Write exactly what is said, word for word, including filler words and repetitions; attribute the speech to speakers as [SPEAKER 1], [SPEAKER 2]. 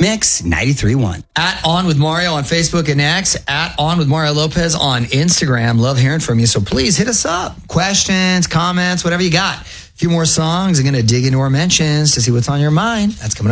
[SPEAKER 1] Mix ninety-three point one.
[SPEAKER 2] At On With Mario on Facebook and X. At On With Mario Lopez on Instagram. Love hearing from you. So please hit us up. Questions, comments, whatever you got. A few more songs. I'm going to dig into our mentions to see what's on your mind. That's coming up.